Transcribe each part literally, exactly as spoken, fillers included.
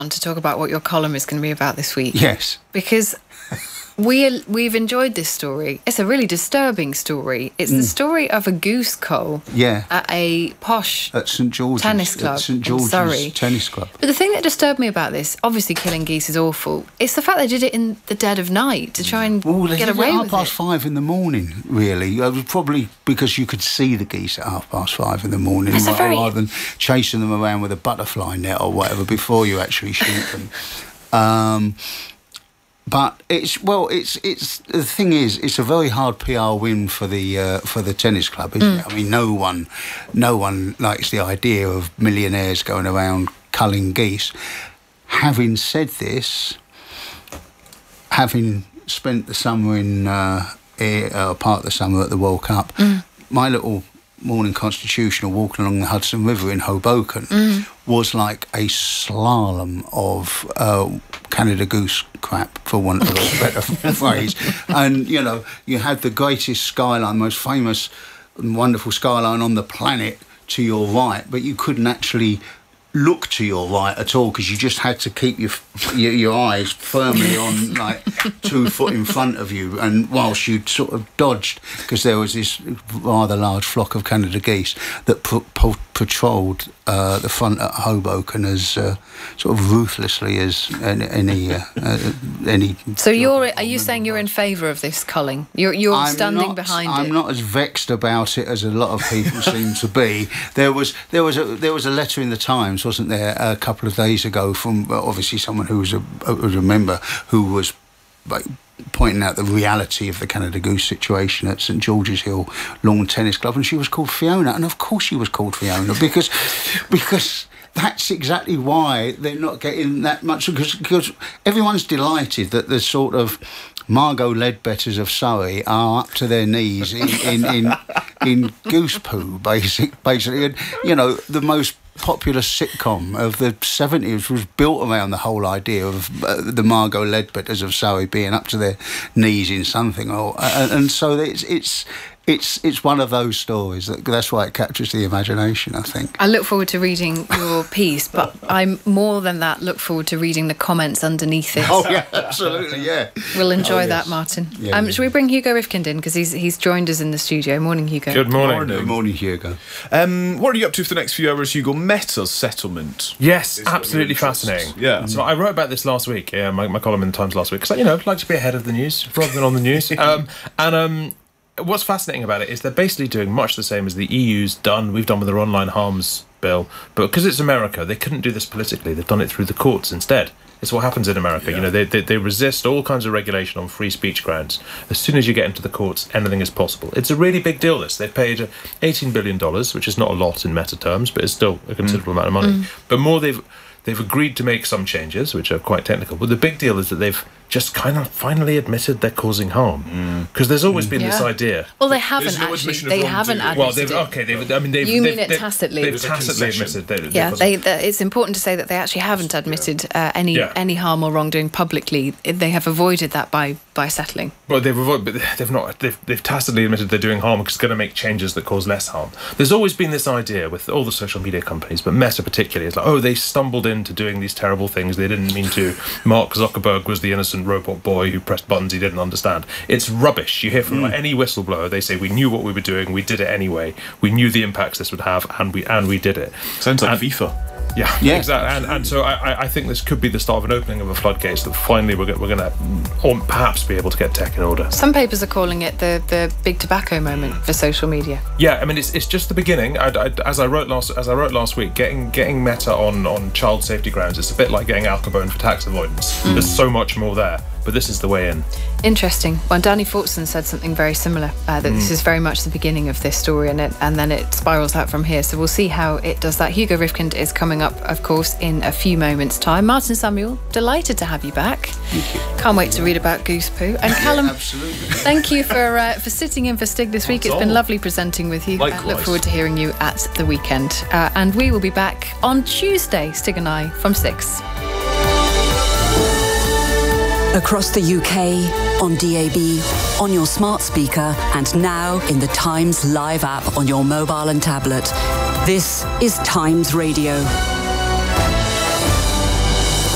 to talk about what your column is going to be about this week. Yes. Because we, we've enjoyed this story. It's a really disturbing story. It's mm. the story of a goose cull yeah. at a posh at St George's tennis club at St George's in Surrey. Tennis Club. But the thing that disturbed me about this, obviously killing geese is awful, it's the fact they did it in the dead of night to try and well, they get did away it at with half past it. five in the morning, really. It was probably because you could see the geese at half past five in the morning That's a very... rather than chasing them around with a butterfly net or whatever before you actually shoot them. Um, but it's well, it's it's the thing is, it's a very hard P R win for the uh, for the tennis club, isn't mm. it? I mean, no one, no one likes the idea of millionaires going around culling geese. Having said this, having spent the summer in uh, uh, part of the summer at the World Cup, mm. my little morning constitutional walking along the Hudson River in Hoboken mm. was like a slalom of uh, Canada goose crap, for want of a better phrase. And, you know, you had the greatest skyline, most famous and wonderful skyline on the planet to your right, but you couldn't actually look to your right at all because you just had to keep your, your your eyes firmly on like two foot in front of you, and whilst you sort of dodged, because there was this rather large flock of Canada geese that p- p- patrolled uh, the front at Hoboken as uh, sort of ruthlessly as any any, uh, uh, any so you're are you saying you're in favour of this culling? You're you're I'm standing not, behind I'm it? I'm not as vexed about it as a lot of people seem to be. There was there was a there was a letter in the Times, wasn't there, a couple of days ago from well, obviously someone who was a, was a member who was like, pointing out the reality of the Canada Goose situation at St George's Hill Lawn Tennis Club, and she was called Fiona, and of course she was called Fiona because because that's exactly why they're not getting that much, because, because everyone's delighted that the sort of Margot Ledbetters of Surrey are up to their knees in in, in, in goose poo, basic, basically. And, you know, the most popular sitcom of the seventies was built around the whole idea of uh, the Margot Ledbetters of Surrey being up to their knees in something, or uh, and so it's it's it's it's one of those stories that that's why it captures the imagination, I think. I look forward to reading your piece, but I'm more than that look forward to reading the comments underneath it. Oh yeah, absolutely, yeah. We'll enjoy oh, yes. that, Martin. Yeah, um, yeah. Shall we bring Hugo Rifkind in, because he's he's joined us in the studio. Morning, Hugo. Good morning. Morning, Good morning Hugo. Um, what are you up to for the next few hours, Hugo? Meta's settlement. Yes, absolutely fascinating. Yeah. So I wrote about this last week, yeah, my, my column in the Times last week, because, you know, I'd like to be ahead of the news rather than on the news. um, and um, what's fascinating about it is they're basically doing much the same as the E U's done, we've done with their online harms bill, but because it's America, they couldn't do this politically. They've done it through the courts instead. It's what happens in America. Yeah. You know, they, they they resist all kinds of regulation on free speech grounds. As soon as you get into the courts, anything is possible. It's a really big deal, this. They've paid eighteen billion dollars, which is not a lot in Meta terms, but it's still a considerable mm. amount of money. Mm. But more, they've they've agreed to make some changes, which are quite technical. But the big deal is that they've just kind of finally admitted they're causing harm, because mm. there's always mm. been yeah. this idea. Well, they haven't no actually. They haven't admitted. Well, they've okay. They've, I mean, they've. You they've, mean it they've, tacitly? They've tacitly admitted. They, yeah, they, they, it's important to say that they actually haven't admitted uh, any yeah. any harm or wrongdoing publicly. They have avoided that by by settling. Well, they've avoided, but they've not. They've, they've tacitly admitted they're doing harm because it's going to make changes that cause less harm. There's always been this idea with all the social media companies, but Meta particularly, is like, oh, they stumbled into doing these terrible things. They didn't mean to. Mark Zuckerberg was the innocent robot boy who pressed buttons he didn't understand. It's rubbish. You hear from mm. like, any whistleblower, they say we knew what we were doing, we did it anyway, we knew the impacts this would have, and we and we did it. Sounds like and, FIFA. Yeah, yeah, exactly. And, and so I, I think this could be the start of an opening of a floodgates that finally we're, we're going to, or perhaps be able to get tech in order. Some papers are calling it the, the big tobacco moment for social media. Yeah, I mean it's it's just the beginning. I, I, as I wrote last as I wrote last week, getting getting Meta on on child safety grounds, it's a bit like getting Al Capone for tax avoidance. Mm. There's so much more there. But this is the way in. Interesting. Well, Danny Fortson said something very similar, uh, that mm. this is very much the beginning of this story, and it, and then it spirals out from here. So we'll see how it does that. Hugo Rifkind is coming up, of course, in a few moments' time. Martin Samuel, delighted to have you back. Thank you. Can't wait to read about goose poo. And Callum, yeah, absolutely. Thank you for uh, for sitting in for Stig this week. It's been lovely presenting with you. Likewise. I look forward to hearing you at the weekend. Uh, and we will be back on Tuesday, Stig and I, from six. Across the U K, on D A B, on your smart speaker, and now in the Times Live app on your mobile and tablet. This is Times Radio.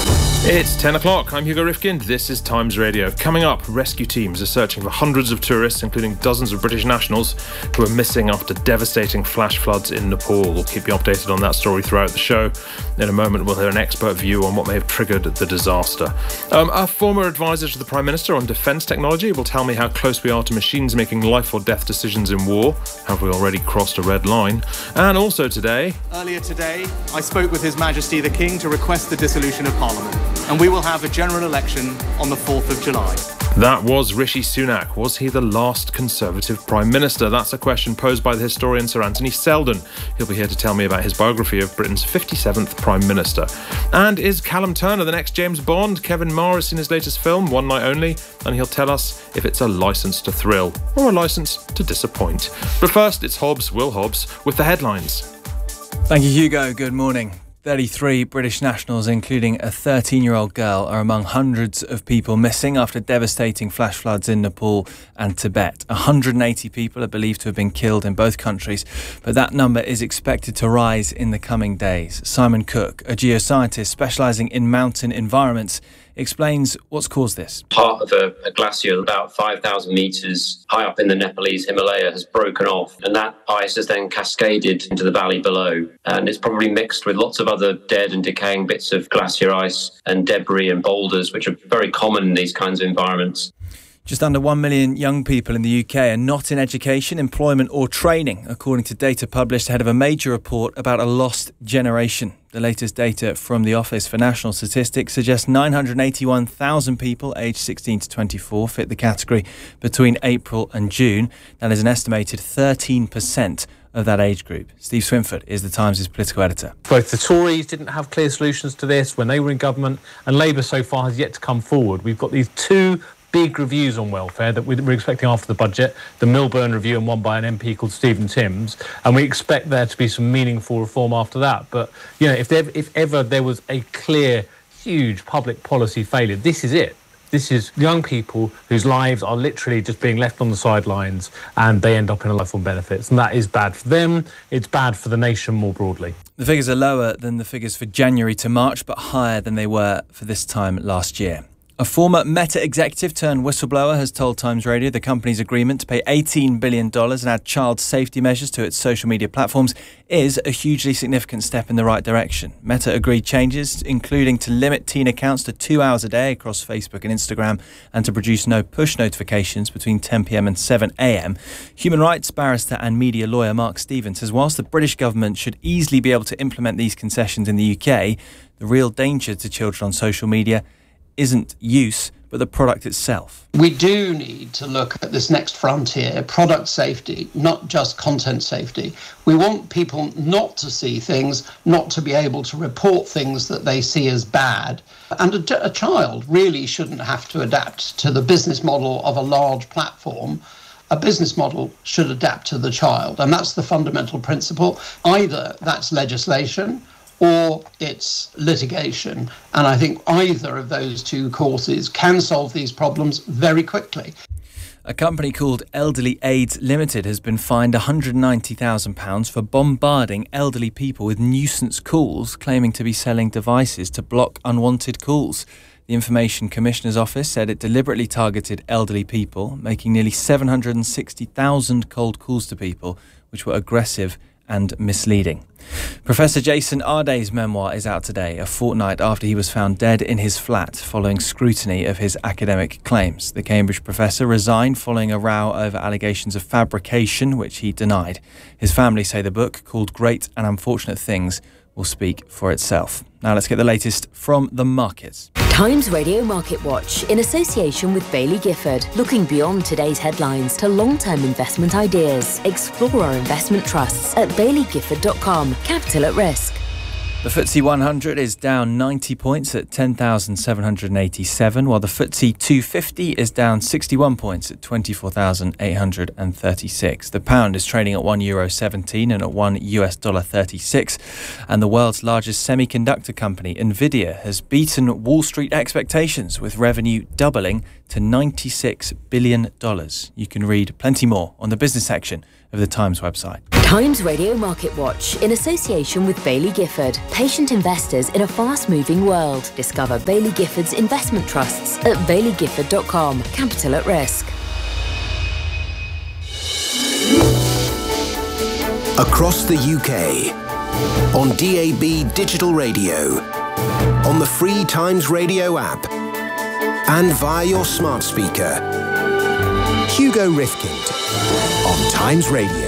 It's ten o'clock. I'm Hugo Rifkind. This is Times Radio. Coming up, rescue teams are searching for hundreds of tourists, including dozens of British nationals, who are missing after devastating flash floods in Nepal. We'll keep you updated on that story throughout the show. In a moment, we'll hear an expert view on what may have triggered the disaster. Um, our former advisor to the Prime Minister on defence technology will tell me how close we are to machines making life or death decisions in war. Have we already crossed a red line? And also today... Earlier today, I spoke with His Majesty the King to request the dissolution of Parliament. And we will have a general election on the fourth of July. That was Rishi Sunak. Was he the last Conservative Prime Minister? That's a question posed by the historian Sir Anthony Selden. He'll be here to tell me about his biography of Britain's fifty-seventh Prime Minister. And is Callum Turner the next James Bond? Kevin Marr has seen his latest film, One Night Only, and he'll tell us if it's a licence to thrill or a licence to disappoint. But first, it's Hobbs, Will Hobbs, with the headlines. Thank you, Hugo. Good morning. thirty-three British nationals, including a thirteen-year-old girl, are among hundreds of people missing after devastating flash floods in Nepal and Tibet. one hundred eighty people are believed to have been killed in both countries, but that number is expected to rise in the coming days. Simon Cook, a geoscientist specialising in mountain environments, explains what's caused this. Part of a, a glacier about five thousand metres high up in the Nepalese Himalaya has broken off, and that ice has then cascaded into the valley below. And it's probably mixed with lots of other dead and decaying bits of glacier ice and debris and boulders, which are very common in these kinds of environments. Just under one million young people in the U K are not in education, employment or training, according to data published ahead of a major report about a lost generation. The latest data from the Office for National Statistics suggests nine hundred eighty-one thousand people aged sixteen to twenty-four fit the category between April and June. That is an estimated thirteen percent of that age group. Steve Swinford is the Times' political editor. Both the Tories didn't have clear solutions to this when they were in government, and Labour so far has yet to come forward. We've got these two big reviews on welfare that we're expecting after the budget, the Milburn review and one by an M P called Stephen Timms, and we expect there to be some meaningful reform after that. But, you know, if, there, if ever there was a clear, huge public policy failure, this is it. This is young people whose lives are literally just being left on the sidelines and they end up in a life on benefits. And that is bad for them. It's bad for the nation more broadly. The figures are lower than the figures for January to March, but higher than they were for this time last year. A former Meta executive turned whistleblower has told Times Radio the company's agreement to pay eighteen billion dollars and add child safety measures to its social media platforms is a hugely significant step in the right direction. Meta agreed changes, including to limit teen accounts to two hours a day across Facebook and Instagram and to produce no push notifications between ten p.m. and seven a.m. Human rights barrister and media lawyer Mark Stevens says whilst the British government should easily be able to implement these concessions in the U K, the real danger to children on social media isn't use, but the product itself. We do need to look at this next frontier, product safety, not just content safety. We want people not to see things, not to be able to report things that they see as bad. And a, a child really shouldn't have to adapt to the business model of a large platform. A business model should adapt to the child, and that's the fundamental principle. Either that's legislation or it's litigation. And I think either of those two courses can solve these problems very quickly. A company called Elderly Aids Limited has been fined one hundred ninety thousand pounds for bombarding elderly people with nuisance calls, claiming to be selling devices to block unwanted calls. The Information Commissioner's Office said it deliberately targeted elderly people, making nearly seven hundred sixty thousand cold calls to people, which were aggressive and misleading. Professor Jason Arday's memoir is out today, a fortnight after he was found dead in his flat following scrutiny of his academic claims. The Cambridge professor resigned following a row over allegations of fabrication, which he denied. His family say the book, called Great and Unfortunate Things, will speak for itself. Now let's get the latest from the markets. Times Radio Market Watch, in association with Baillie Gifford, looking beyond today's headlines to long-term investment ideas. Explore our investment trusts at baillie gifford dot com. Capital at risk. The F T S E one hundred is down ninety points at ten thousand seven hundred eighty-seven, while the F T S E two fifty is down sixty-one points at twenty-four thousand eight hundred thirty-six. The pound is trading at one euro seventeen and at one U S dollar thirty-six. And the world's largest semiconductor company, Nvidia, has beaten Wall Street expectations, with revenue doubling to ninety-six billion dollars. You can read plenty more on the business section of the Times website. Times Radio Market Watch in association with Baillie Gifford. Patient investors in a fast-moving world. Discover Baillie Gifford's investment trusts at baillie gifford dot com. Capital at risk. Across the U K, on D A B Digital Radio, on the free Times Radio app, and via your smart speaker. Hugo Rifkind on Times Radio.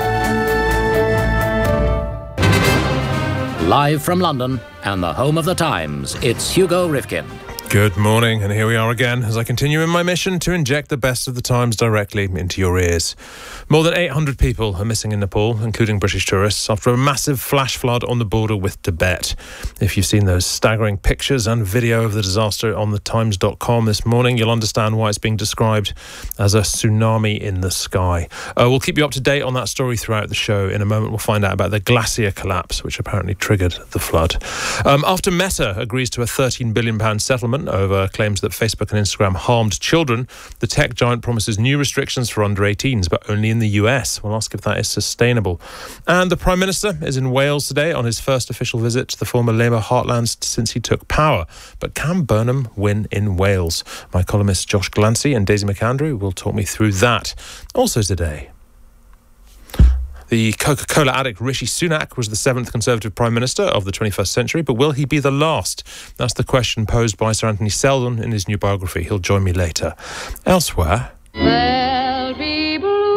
Live from London and the home of the Times, it's Hugo Rifkind. Good morning, and here we are again as I continue in my mission to inject the best of the Times directly into your ears. More than eight hundred people are missing in Nepal, including British tourists, after a massive flash flood on the border with Tibet. If you've seen those staggering pictures and video of the disaster on the times dot com this morning, you'll understand why it's being described as a tsunami in the sky. Uh, we'll keep you up to date on that story throughout the show. In a moment, we'll find out about the glacier collapse, which apparently triggered the flood. Um, after Meta agrees to a thirteen billion pounds settlement over claims that Facebook and Instagram harmed children, the tech giant promises new restrictions for under eighteens, but only in the U S. We'll ask if that is sustainable. And the Prime Minister is in Wales today on his first official visit to the former Labour heartland since he took power. But can Burnham win in Wales? My columnists Josh Glancy and Daisy McAndrew will talk me through that. Also today, the Coca-Cola addict Rishi Sunak was the seventh Conservative Prime Minister of the twenty-first century, but will he be the last? That's the question posed by Sir Anthony Seldon in his new biography. He'll join me later. Elsewhere, there'll be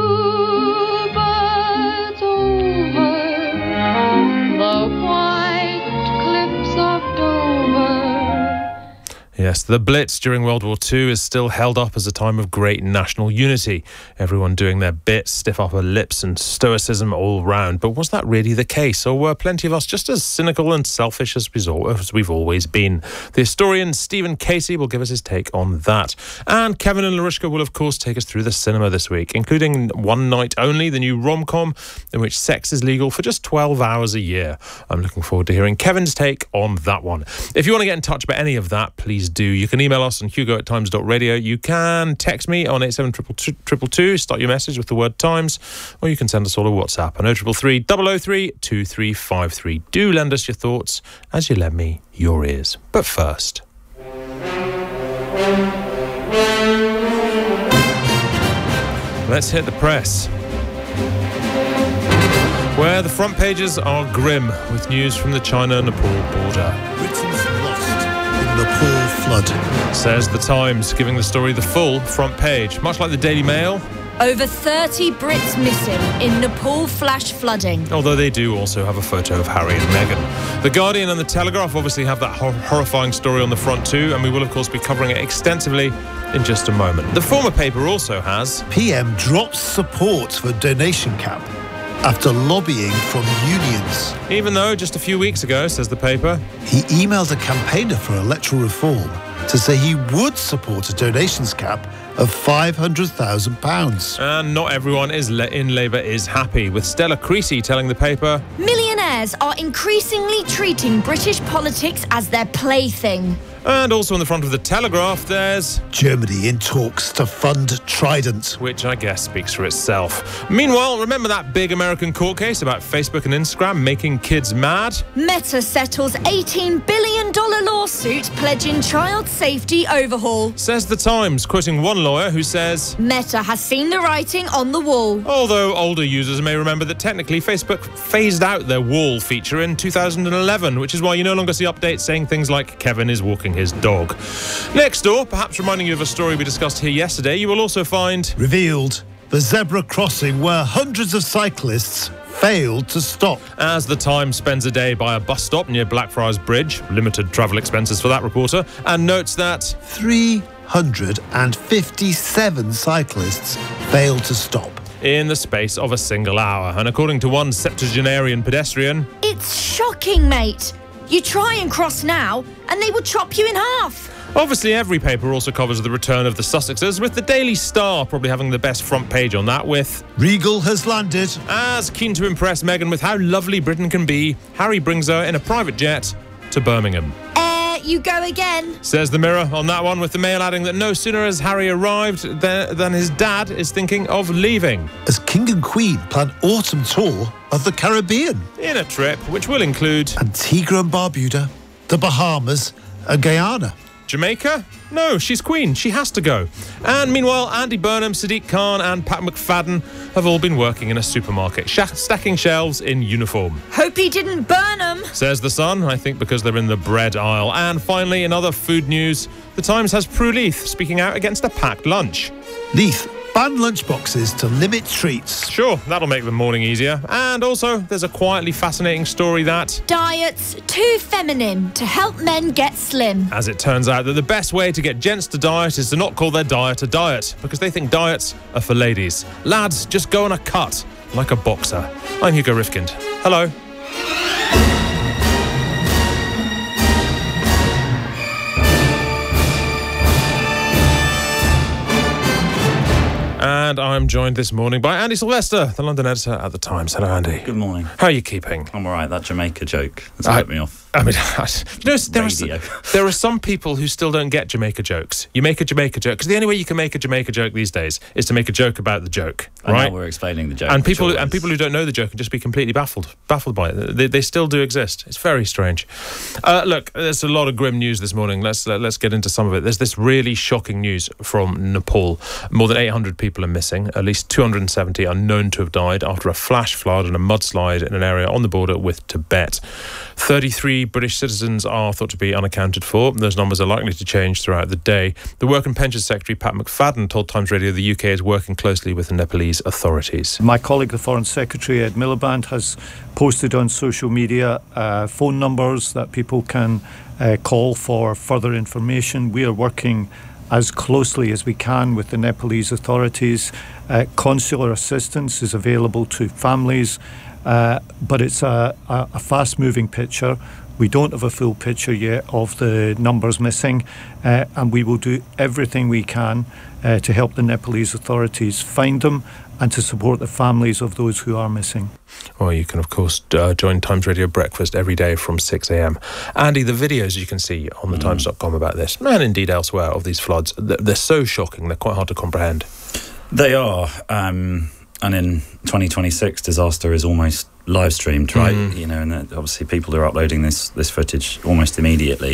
bluebirds over the white cliffs of Dover. yes, the Blitz during World War Two is still held up as a time of great national unity. Everyone doing their bit, stiff upper lips and stoicism all round. But was that really the case? Or were plenty of us just as cynical and selfish as we've always been? The historian Stephen Casey will give us his take on that. And Kevin and Larushka will, of course, take us through the cinema this week, including One Night Only, the new rom-com in which sex is legal for just twelve hours a year. I'm looking forward to hearing Kevin's take on that one. If you want to get in touch about any of that, please do. You can email us on hugo at times dot radio. You can text me on eight seven two two two two. Start your message with the word Times, or you can send us all a WhatsApp on oh three three three, double oh three, two three five three. Do lend us your thoughts as you lend me your ears. But first, let's hit the press, where the front pages are grim with news from the China-Nepal border. Britain's lost in Nepal flood, says The Times, giving the story the full front page. Much like the Daily Mail, over thirty Brits missing in Nepal flash flooding. Although they do also have a photo of Harry and Meghan. The Guardian and the Telegraph obviously have that hor- horrifying story on the front too, and we will of course be covering it extensively in just a moment. The former paper also has P M drops support for donation cap after lobbying from unions. Even though just a few weeks ago, says the paper, he emailed a campaigner for electoral reform to say he would support a donations cap of five hundred thousand pounds. And not everyone is le- in Labour is happy, with Stella Creasy telling the paper, millionaires are increasingly treating British politics as their plaything. And also on the front of the Telegraph, there's Germany in talks to fund Trident, which I guess speaks for itself. Meanwhile, remember that big American court case about Facebook and Instagram making kids mad? Meta settles eighteen billion dollars lawsuit pledging child safety overhaul, says The Times, quoting one lawyer who says Meta has seen the writing on the wall. Although older users may remember that technically Facebook phased out their wall feature in two thousand eleven, which is why you no longer see updates saying things like Kevin is walking his dog. Next door, perhaps reminding you of a story we discussed here yesterday, you will also find revealed the zebra crossing where hundreds of cyclists failed to stop. As The Times spends a day by a bus stop near Blackfriars Bridge, limited travel expenses for that reporter, and notes that three hundred fifty-seven cyclists failed to stop in the space of a single hour. And according to one septuagenarian pedestrian, it's shocking, mate. You try and cross now, and they will chop you in half. Obviously, every paper also covers the return of the Sussexes, with the Daily Star probably having the best front page on that, with Regal has landed. As keen to impress Meghan with how lovely Britain can be, Harry brings her in a private jet to Birmingham. Air let you go again. Says the Mirror on that one, with the Mail adding that no sooner has Harry arrived than, than his dad is thinking of leaving. As King and Queen plan autumn tour of the Caribbean. In a trip which will include Antigua and Barbuda, the Bahamas and Guyana. Jamaica? No, she's Queen. She has to go. And meanwhile, Andy Burnham, Sadiq Khan and Pat McFadden have all been working in a supermarket, sh- stacking shelves in uniform. Hope he didn't burn them. Says The Sun, I think because they're in the bread aisle. And finally, in other food news, The Times has Prue Leith speaking out against a packed lunch. Leith, ban lunchboxes to limit treats. Sure, that'll make the morning easier. And also, there's a quietly fascinating story that... Diets too feminine to help men get slim. As it turns out that the best way to get gents to diet is to not call their diet a diet, because they think diets are for ladies. Lads, just go on a cut, like a boxer. I'm Hugo Rifkind. Hello. And I'm joined this morning by Andy Sylvester, the London editor at The Times. Hello, Andy. Good morning. How are you keeping? I'm all right. That Jamaica joke has I, put me off. I mean, you know, there are, some, there are some people who still don't get Jamaica jokes. You make a Jamaica joke, because the only way you can make a Jamaica joke these days is to make a joke about the joke, and right? now we're explaining the joke. And people always... and people who don't know the joke can just be completely baffled, baffled by it. They, they still do exist. It's very strange. Uh, look, there's a lot of grim news this morning. Let's uh, let's get into some of it. There's this really shocking news from Nepal. More than eight hundred people are missing. At least two hundred seventy are known to have died after a flash flood and a mudslide in an area on the border with Tibet. thirty-three British citizens are thought to be unaccounted for. Those numbers are likely to change throughout the day. The Work and Pensions Secretary, Pat McFadden, told Times Radio the U K is working closely with the Nepalese authorities. My colleague, the Foreign Secretary, Ed Miliband, has posted on social media uh, phone numbers that people can uh, call for further information. We are working as closely as we can with the Nepalese authorities. Uh, consular assistance is available to families, uh, but it's a, a, a fast-moving picture. We don't have a full picture yet of the numbers missing, uh, and we will do everything we can uh, to help the Nepalese authorities find them and to support the families of those who are missing. Well, you can, of course, uh, join Times Radio Breakfast every day from six a.m. Andy, the videos you can see on the mm. times dot com about this, and indeed elsewhere, of these floods, they're so shocking, they're quite hard to comprehend. They are. Um, and in twenty twenty-six, disaster is almost live streamed, right? Mm. You know, and obviously people are uploading this, this footage almost immediately.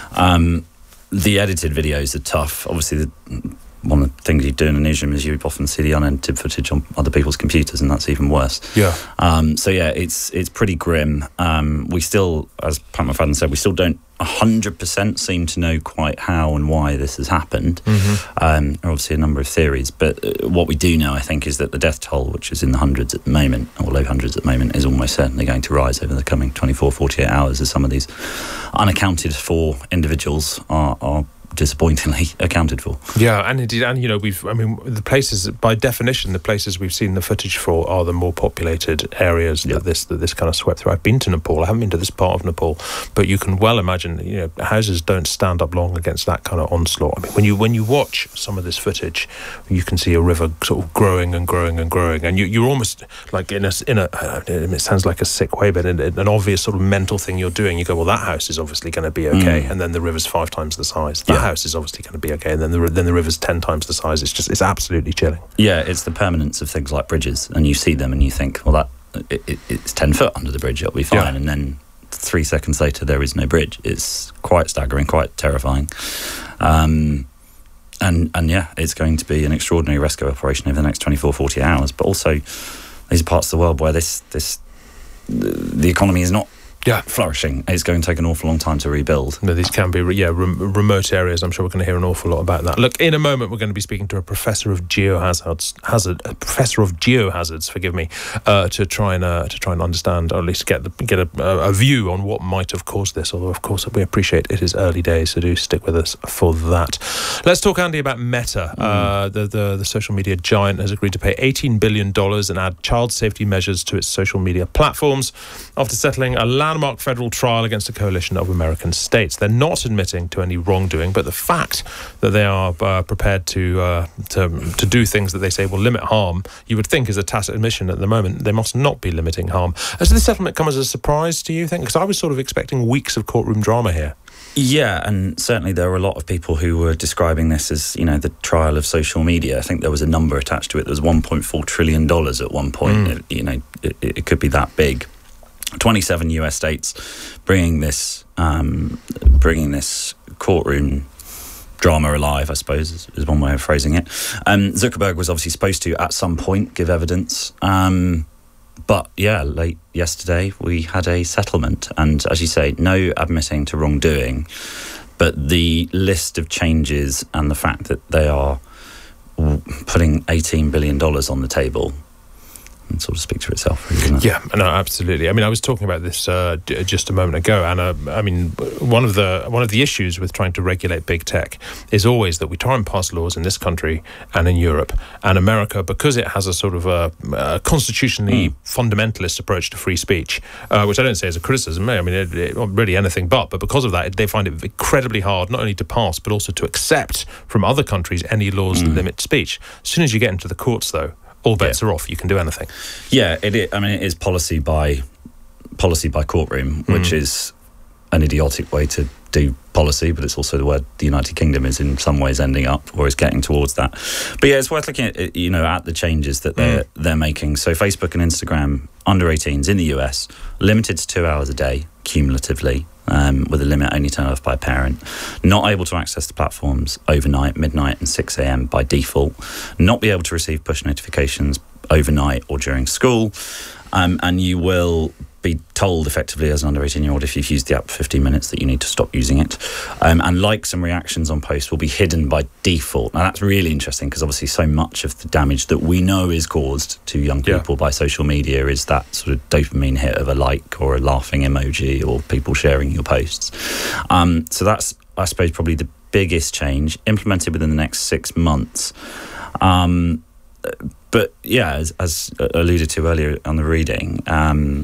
Um, the edited videos are tough. Obviously, the... one of the things you do in a newsroom is you often see the unedited footage on other people's computers, and that's even worse. Yeah. Um, so yeah, it's it's pretty grim. Um, we still, as Pat McFadden said, we still don't one hundred percent seem to know quite how and why this has happened. Mm-hmm. Um, there are obviously a number of theories, but uh, what we do know, I think, is that the death toll, which is in the hundreds at the moment, or low hundreds at the moment, is almost certainly going to rise over the coming twenty-four, forty-eight hours as some of these unaccounted for individuals are, are disappointingly accounted for. Yeah, and indeed, and you know, we've, I mean, the places, by definition, the places we've seen the footage for are the more populated areas yeah. that this that this kind of swept through. I've been to Nepal, I haven't been to this part of Nepal, but you can well imagine, you know, houses don't stand up long against that kind of onslaught. I mean, when you when you watch some of this footage, you can see a river sort of growing and growing and growing, and you, you're almost like in a, in a, it sounds like a sick way, but in an obvious sort of mental thing you're doing, you go, well, that house is obviously going to be okay, mm. and then the river's five times the size. That yeah. house is obviously going to be okay, and then the then the river's ten times the size. It's just it's absolutely chilling. Yeah, it's the permanence of things like bridges, and you see them and you think, well, that it, it, it's ten foot under the bridge, it'll be fine, yeah. and then three seconds later there is no bridge. It's quite staggering, quite terrifying. Um, and and yeah, it's going to be an extraordinary rescue operation over the next twenty-four, forty hours. But also, these are parts of the world where this this the economy is not yeah. flourishing. It's going to take an awful long time to rebuild. No, these can be, yeah, rem- remote areas. I'm sure we're going to hear an awful lot about that. Look, in a moment, we're going to be speaking to a professor of geohazards, hazard, a professor of geohazards, forgive me, uh, to try and uh, to try and understand, or at least get the, get a, a view on what might have caused this. Although, of course, we appreciate it is early days, so do stick with us for that. Let's talk, Andy, about Meta. Mm. Uh, the, the the social media giant has agreed to pay eighteen billion dollars and add child safety measures to its social media platforms after settling a landmark federal trial against a coalition of American states. They're not admitting to any wrongdoing, but the fact that they are uh, prepared to, uh, to to do things that they say will limit harm, you would think is a tacit admission at the moment. They must not be limiting harm. Has this settlement come as a surprise to you, think? Because I was sort of expecting weeks of courtroom drama here. Yeah, and certainly there were a lot of people who were describing this as, you know, the trial of social media. I think there was a number attached to it. There was one point four trillion dollars at one point. Mm. It, you know, it, it could be that big. twenty-seven U S states bringing this, um, bringing this courtroom drama alive, I suppose, is, is one way of phrasing it. Um, Zuckerberg was obviously supposed to, at some point, give evidence. Um, but, yeah, late yesterday, we had a settlement. And, as you say, no admitting to wrongdoing. But the list of changes and the fact that they are putting eighteen billion dollars on the table and sort of speaks for itself, really, doesn't it? Yeah, no, absolutely. I mean, I was talking about this uh, d- just a moment ago, and uh, I mean, one of the one of the issues with trying to regulate big tech is always that we try and pass laws in this country and in Europe and America, because it has a sort of a, a constitutionally mm. fundamentalist approach to free speech, uh, which I don't say as a criticism. I mean, it, it, really anything but. But because of that, they find it incredibly hard not only to pass but also to accept from other countries any laws mm. that limit speech. As soon as you get into the courts, though, all bets yeah. are off. You can do anything. Yeah, it is. I mean, it is policy by policy by courtroom, which mm. is an idiotic way to do policy, but it's also where the United Kingdom is in some ways ending up, or is getting towards that. But yeah, it's worth looking at, you know, at the changes that they're mm. they're making. So Facebook and Instagram, under eighteens in the U S, limited to two hours a day cumulatively. Um, with a limit only turned off by a parent, not able to access the platforms overnight, midnight and six a.m. by default, not be able to receive push notifications overnight or during school, um, and you will be told effectively as an under eighteen-year-old if you've used the app for fifteen minutes that you need to stop using it. Um, and likes and reactions on posts will be hidden by default. Now, that's really interesting because obviously so much of the damage that we know is caused to young people yeah. by social media is that sort of dopamine hit of a like or a laughing emoji or people sharing your posts. Um, so that's, I suppose, probably the biggest change implemented within the next six months. Um, but yeah, as, as alluded to earlier on the reading, um,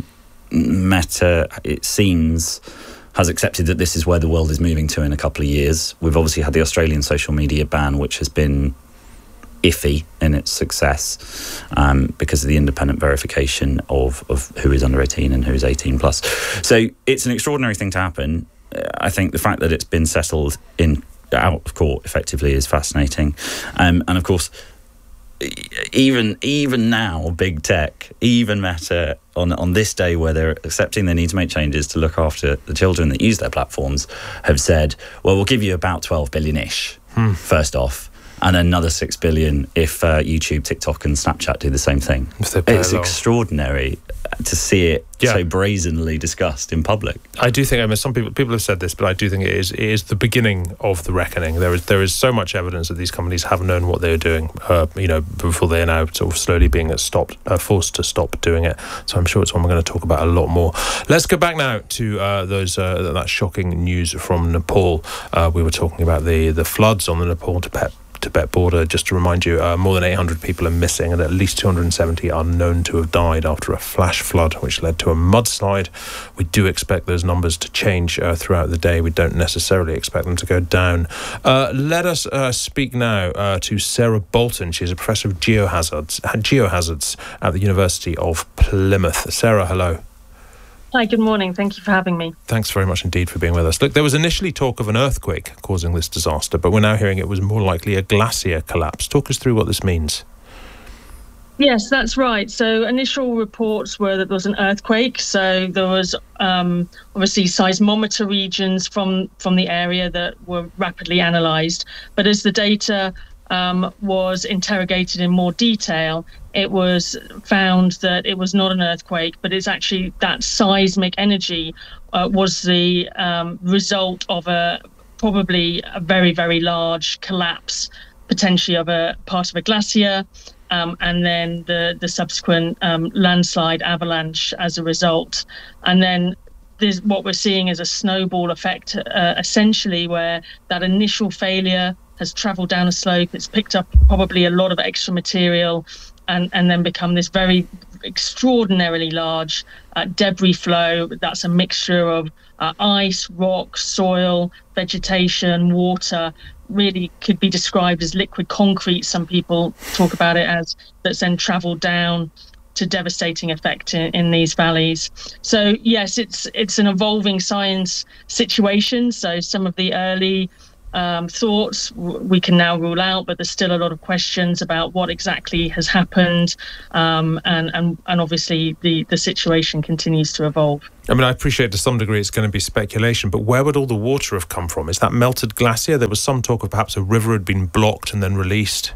Meta, it seems, has accepted that this is where the world is moving to in a couple of years. We've obviously had the Australian social media ban, which has been iffy in its success um, because of the independent verification of, of who is under eighteen and who is eighteen plus. So it's an extraordinary thing to happen. I think the fact that it's been settled in out of court effectively is fascinating. Um, and of course, even even now, big tech, even Meta, on on this day where they're accepting they need to make changes to look after the children that use their platforms, have said, well, we'll give you about twelve billion-ish, hmm. first off, and another six billion if uh, YouTube, TikTok and Snapchat do the same thing. It's extraordinary to see it yeah. so brazenly discussed in public. I do think, I mean, some people people have said this, but I do think it is it is the beginning of the reckoning. There is there is so much evidence that these companies have known what they are doing, uh, you know, before they are now sort of slowly being stopped, uh, forced to stop doing it. So I'm sure it's one we're going to talk about a lot more. Let's go back now to uh, those uh, that shocking news from Nepal. Uh, we were talking about the the floods on the Nepal Tibet Tibet border. Just to remind you, uh, more than eight hundred people are missing and at least two hundred seventy are known to have died after a flash flood which led to a mudslide. We do expect those numbers to change uh, throughout the day. We don't necessarily expect them to go down. Uh, let us uh, speak now uh, to Sarah Bolton. She's a professor of geohazards, geohazards at the University of Plymouth. Sarah, hello. Hi, good morning. Thank you for having me. Thanks very much indeed for being with us. Look, there was initially talk of an earthquake causing this disaster, but we're now hearing it was more likely a glacier collapse. Talk us through what this means. Yes, that's right. So initial reports were that there was an earthquake. So there was um, obviously seismometer regions from, from the area that were rapidly analysed. But as the data um, was interrogated in more detail, it was found that it was not an earthquake, but it's actually that seismic energy uh, was the um, result of a probably a very, very large collapse, potentially of a part of a glacier, um, and then the, the subsequent um, landslide avalanche as a result. And then there's what we're seeing is a snowball effect, uh, essentially, where that initial failure has travelled down a slope, it's picked up probably a lot of extra material, and, and then become this very extraordinarily large uh, debris flow. That's a mixture of uh, ice, rock, soil, vegetation, water, really could be described as liquid concrete. Some people talk about it as, that's then travelled down to devastating effect in, in these valleys. So yes, it's it's an evolving science situation. So some of the early um, thoughts we can now rule out, but there's still a lot of questions about what exactly has happened, um, and, and and obviously the the situation continues to evolve. I mean, I appreciate to some degree it's going to be speculation, but where would all the water have come from? Is that melted glacier? There was some talk of perhaps a river had been blocked and then released.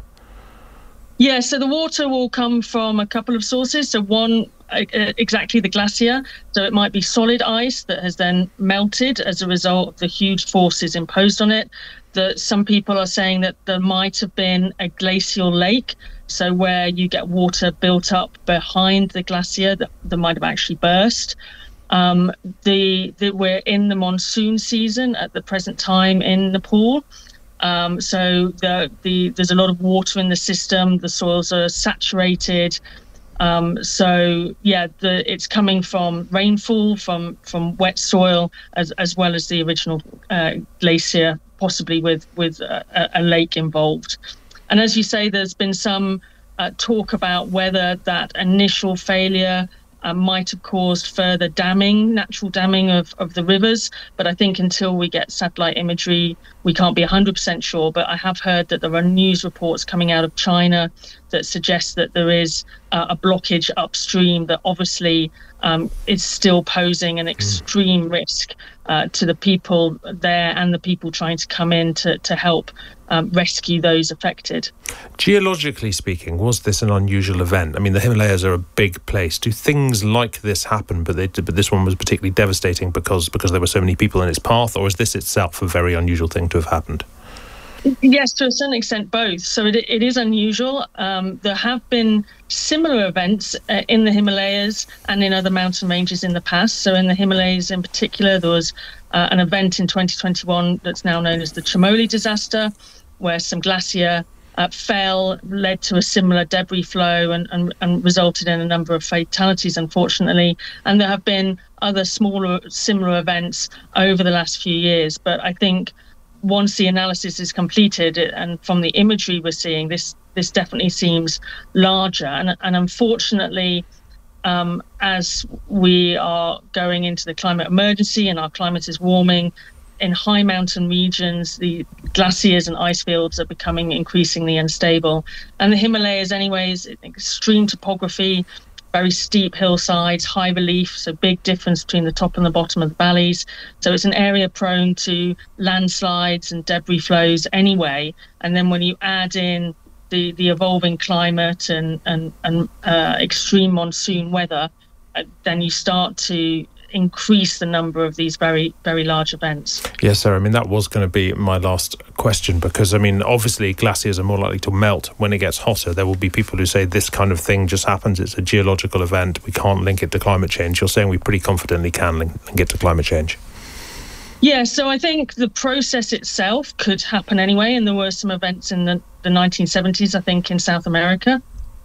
Yeah, so the water will come from a couple of sources. So one, uh, exactly the glacier. So it might be solid ice that has then melted as a result of the huge forces imposed on it. That some people are saying that there might have been a glacial lake. So where you get water built up behind the glacier that, that might have actually burst. Um, the, the we're in the monsoon season at the present time in Nepal. Um, so the, the, there's a lot of water in the system. The soils are saturated. Um, so yeah, the, it's coming from rainfall, from from wet soil, as as well as the original uh, glacier, possibly with with a, a lake involved. And as you say, there's been some uh, talk about whether that initial failure Uh, might have caused further damming, natural damming of, of the rivers. But I think until we get satellite imagery, we can't be one hundred percent sure. But I have heard that there are news reports coming out of China that suggest that there is uh, a blockage upstream that obviously um, is still posing an extreme mm. risk uh, to the people there and the people trying to come in to, to help um, rescue those affected. Geologically speaking, was this an unusual event? I mean, the Himalayas are a big place. Do things like this happen, but, they, but this one was particularly devastating because, because there were so many people in its path, or is this itself a very unusual thing to have happened? Yes, to a certain extent, both. So it, it is unusual. Um, there have been similar events uh, in the Himalayas and in other mountain ranges in the past. So in the Himalayas in particular, there was uh, an event in twenty twenty-one that's now known as the Chamoli disaster, where some glacier uh, fell, led to a similar debris flow and, and, and resulted in a number of fatalities, unfortunately. And there have been other smaller, similar events over the last few years. But I think once the analysis is completed and from the imagery we're seeing, this this definitely seems larger. And, and unfortunately, um, as we are going into the climate emergency and our climate is warming, in high mountain regions, the glaciers and ice fields are becoming increasingly unstable. And the Himalayas, anyways, extreme topography, very steep hillsides, high relief, so big difference between the top and the bottom of the valleys. So it's an area prone to landslides and debris flows anyway. And then when you add in the, the evolving climate and, and, and uh, extreme monsoon weather, uh, then you start to increase the number of these very, very large events. Yes, sir. I mean, that was going to be my last question because, I mean, obviously glaciers are more likely to melt when it gets hotter. There will be people who say this kind of thing just happens. It's a geological event. We can't link it to climate change. You're saying we pretty confidently can link, link it to climate change. Yeah, so I think the process itself could happen anyway. And there were some events in the, the nineteen seventies, I think, in South America.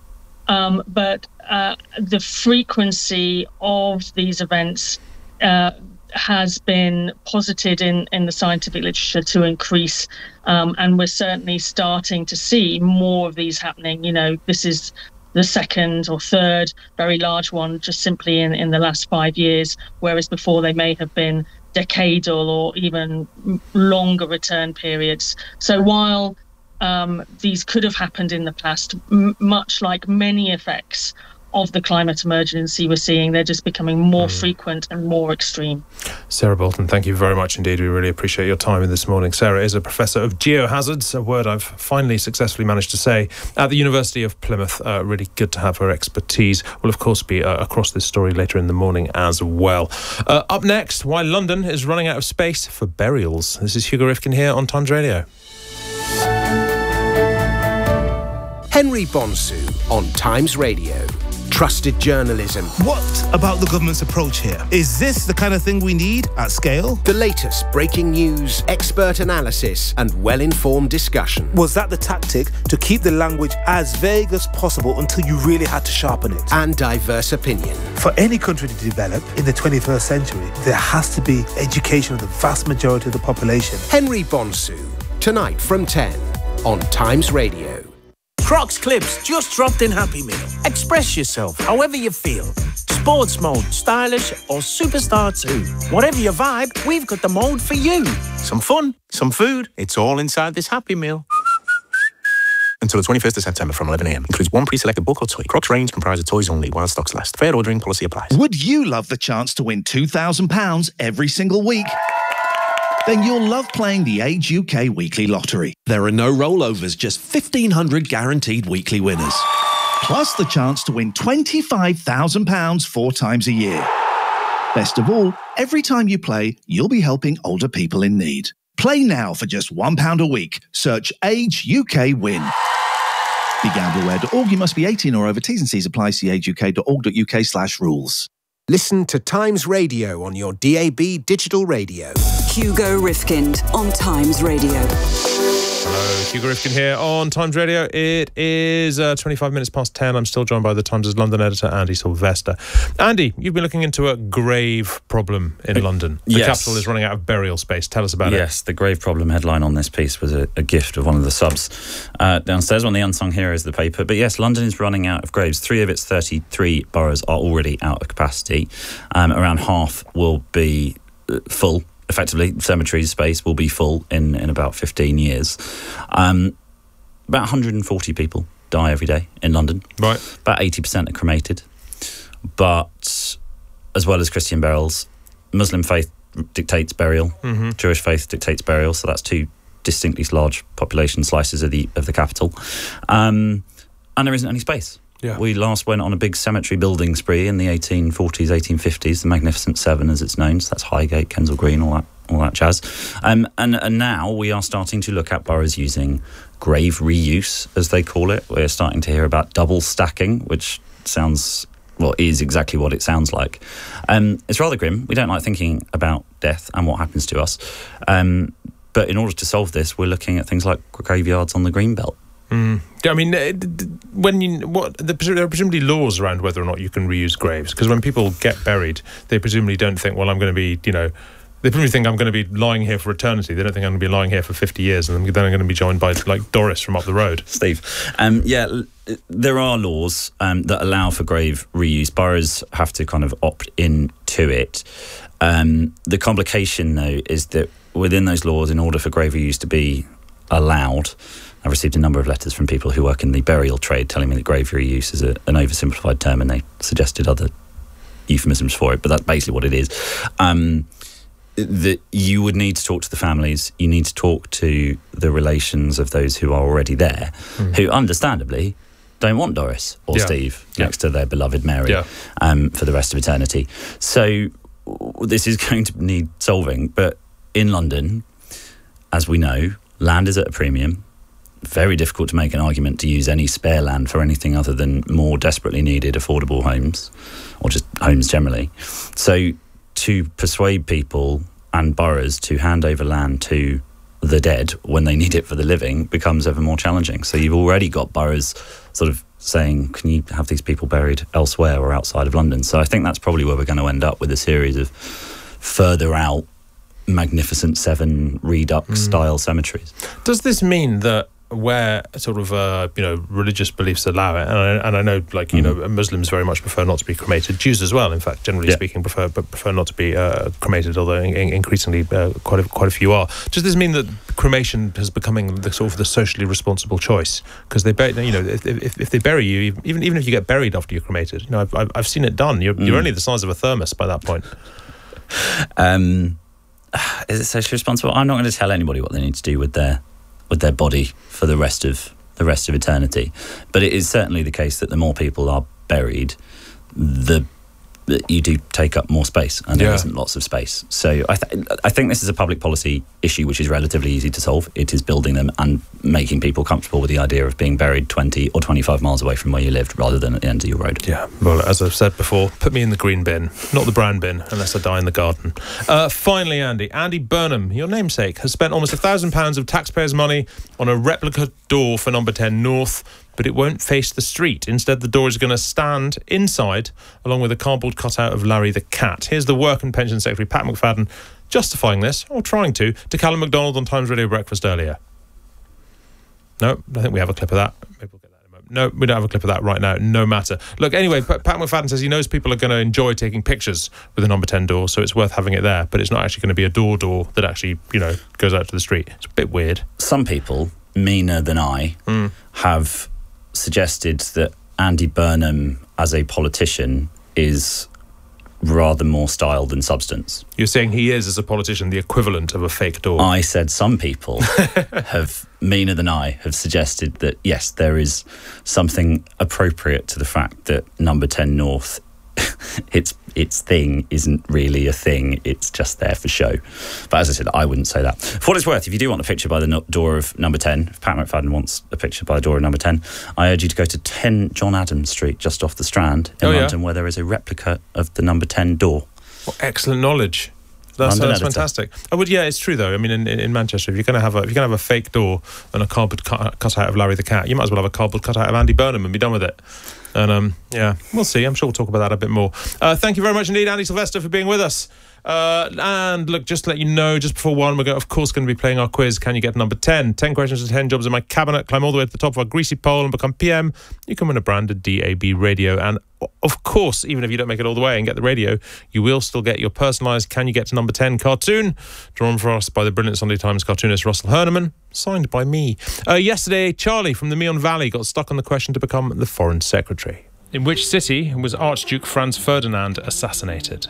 Um, but uh, the frequency of these events uh, has been posited in, in the scientific literature to increase. Um, and we're certainly starting to see more of these happening. You know, this is the second or third very large one just simply in, in the last five years, whereas before they may have been decadal or even longer return periods. So while Um, these could have happened in the past, M- much like many effects of the climate emergency we're seeing. They're just becoming more mm. frequent and more extreme. Sarah Bolton, thank you very much indeed. We really appreciate your time in this morning. Sarah is a professor of geohazards, a word I've finally successfully managed to say, at the University of Plymouth. Uh, really good to have her expertise. We'll, of course, be uh, across this story later in the morning as well. Uh, up next, why London is running out of space for burials. This is Hugo Rifkin here on Times Radio. Henry Bonsu on Times Radio. Trusted journalism. What about the government's approach here? Is this the kind of thing we need at scale? The latest breaking news, expert analysis, and well-informed discussion. Was that the tactic to keep the language as vague as possible until you really had to sharpen it? And diverse opinion. For any country to develop in the twenty-first century, there has to be education of the vast majority of the population. Henry Bonsu, tonight from ten on Times Radio. Crocs Clips just dropped in Happy Meal. Express yourself however you feel. Sports mode, stylish or superstar too. Whatever your vibe, we've got the mode for you. Some fun, some food, it's all inside this Happy Meal. Until the twenty-first of September from eleven a m. Includes one pre-selected book or toy. Crocs range comprised of toys only while stocks last. Fair ordering policy applies. Would you love the chance to win two thousand pounds every single week? Then you'll love playing the Age U K Weekly Lottery. There are no rollovers, just fifteen hundred guaranteed weekly winners. Plus the chance to win twenty-five thousand pounds four times a year. Best of all, every time you play, you'll be helping older people in need. Play now for just one pound a week. Search Age U K Win. Be gamble aware dot org. You must be eighteen or over. T's and C's apply. See age u k dot org dot u k slash rules. Listen to Times Radio on your D A B digital radio. Hugo Rifkind on Times Radio. Hello, Hugo Rifkin here on Times Radio. It is uh, twenty-five minutes past ten. I'm still joined by the Times' London editor, Andy Sylvester. Andy, you've been looking into a grave problem in uh, London. The yes. capital is running out of burial space. Tell us about yes, it. Yes, the grave problem headline on this piece was a, a gift of one of the subs uh, downstairs, one of the unsung heroes of the paper. But yes, London is running out of graves. Three of its thirty-three boroughs are already out of capacity. Um, around half will be uh, full. Effectively, cemetery space will be full in, in about fifteen years. Um, about one hundred forty people die every day in London. Right. About eighty percent are cremated. But as well as Christian burials, Muslim faith dictates burial. Mm-hmm. Jewish faith dictates burial. So that's two distinctly large population slices of the of the capital. Um, and there isn't any space. Yeah. We last went on a big cemetery building spree in the eighteen forties, eighteen fifties, the Magnificent Seven as it's known. So that's Highgate, Kensal Green, all that all that jazz. Um, and, and now we are starting to look at boroughs using grave reuse, as they call it. We're starting to hear about double stacking, which sounds, well, is exactly what it sounds like. Um, it's rather grim. We don't like thinking about death and what happens to us. Um, but in order to solve this, we're looking at things like graveyards on the Greenbelt. Mm. I mean, when you what the, there are presumably laws around whether or not you can reuse graves, because when people get buried, they presumably don't think, well, I'm going to be, you know, they presumably think I'm going to be lying here for eternity. They don't think I'm going to be lying here for fifty years, and then I'm going to be joined by like Doris from up the road. Steve, um, yeah, there are laws um, that allow for grave reuse. Boroughs have to kind of opt into it. Um, the complication, though, is that within those laws, in order for grave reuse to be allowed, I've received a number of letters from people who work in the burial trade telling me that grave reuse is a, an oversimplified term, and they suggested other euphemisms for it, but that's basically what it is. Um, that you would need to talk to the families, you need to talk to the relations of those who are already there, mm. who understandably don't want Doris or yeah. Steve yeah. next to their beloved Mary yeah. um, for the rest of eternity. So this is going to need solving, but in London, as we know, land is at a premium. Very difficult to make an argument to use any spare land for anything other than more desperately needed affordable homes, or just homes generally. So to persuade people and boroughs to hand over land to the dead when they need it for the living becomes ever more challenging. So you've already got boroughs sort of saying, can you have these people buried elsewhere or outside of London? So I think that's probably where we're going to end up, with a series of further out Magnificent Seven Redux mm. style cemeteries. Does this mean that where sort of uh, you know religious beliefs allow it, and I, and I know like you mm. know Muslims very much prefer not to be cremated, Jews as well, in fact, generally yeah. speaking, prefer but prefer not to be uh, cremated, although in, in increasingly uh, quite a, quite a few are. Does this mean that cremation is becoming the sort of the socially responsible choice? Because they you know if, if, if they bury you, even even if you get buried after you're cremated, you know I've I've, I've seen it done. You're mm. you're only the size of a thermos by that point. Um, is it socially responsible? I'm not going to tell anybody what they need to do with their with their body for the rest of the rest of eternity. But it is certainly the case that the more people are buried, the you do take up more space, and there yeah. isn't lots of space. So I, th- I think this is a public policy issue which is relatively easy to solve. It is building them and making people comfortable with the idea of being buried twenty or twenty-five miles away from where you lived, rather than at the end of your road. Yeah, well, as I've said before, put me in the green bin, not the brown bin, unless I die in the garden. Uh, finally, Andy, Andy Burnham, your namesake, has spent almost a thousand pounds of taxpayers' money on a replica door for Number ten North, but it won't face the street. Instead, the door is going to stand inside, along with a cardboard cutout of Larry the cat. Here's the Work and Pension Secretary, Pat McFadden, justifying this, or trying to, to Callum MacDonald on Times Radio Breakfast earlier. No, I think we have a clip of that. Maybe we'll get that. no, we don't have a clip of that right now. No matter. Look, anyway, Pat McFadden says he knows people are going to enjoy taking pictures with the number ten door, so it's worth having it there. But it's not actually going to be a door door that actually, you know, goes out to the street. It's a bit weird. Some people, meaner than I, mm. have suggested that Andy Burnham as a politician is rather more style than substance. You're saying he is, as a politician, the equivalent of a fake door? I said some people have, meaner than I, have suggested that, yes, there is something appropriate to the fact that number ten North, its its thing isn't really a thing, it's just there for show. But as I said, I wouldn't say that. For what it's worth, if you do want a picture by the no- door of number ten, if Pat McFadden wants a picture by the door of number ten, I urge you to go to ten John Adams Street, just off the Strand in oh, London, yeah? where there is a replica of the number ten door. What excellent knowledge. That's, that's fantastic. I would, yeah, it's true though. I mean, in, in Manchester, if you're going to have a if you're going to have a fake door and a cardboard cut, cut out of Larry the Cat, you might as well have a cardboard cut out of Andy Burnham and be done with it. And um, yeah, we'll see. I'm sure we'll talk about that a bit more. Uh, thank you very much indeed, Andy Sylvester, for being with us. Uh, and look, just to let you know, just before one, we're going, of course going to be playing our quiz. Can you get number ten? ten questions to ten jobs in my cabinet. Climb all the way to the top of our greasy pole and become P M. You can win a branded D A B radio. And of course, even if you don't make it all the way and get the radio, you will still get your personalised Can You Get to Number ten cartoon, drawn for us by the brilliant Sunday Times cartoonist Russell Herneman, signed by me. Uh, yesterday, Charlie from the Meon Valley got stuck on the question to become the Foreign Secretary. In which city was Archduke Franz Ferdinand assassinated?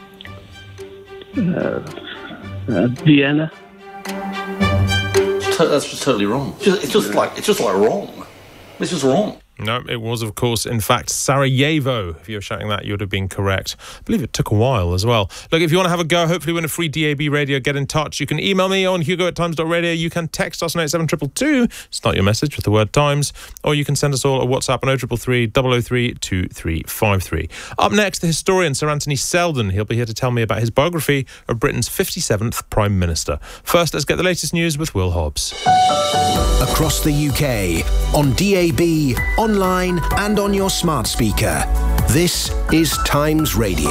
Uh, uh, Vienna. That's just totally wrong. It's just, it's just like it's just like wrong. It's just wrong. No, it was, of course, in fact, Sarajevo. If you were shouting that, you would have been correct. I believe it took a while as well. Look, if you want to have a go, hopefully win a free D A B radio, get in touch. You can email me on hugo at times dot radio. You can text us on eight seven two two two, start your message with the word Times, or you can send us all a WhatsApp on oh three three three, double oh three, two three five three. Up next, the historian Sir Anthony Selden. He'll be here to tell me about his biography of Britain's fifty-seventh Prime Minister. First, let's get the latest news with Will Hobbs. Across the U K, on D A B, online and on your smart speaker. This is Times Radio.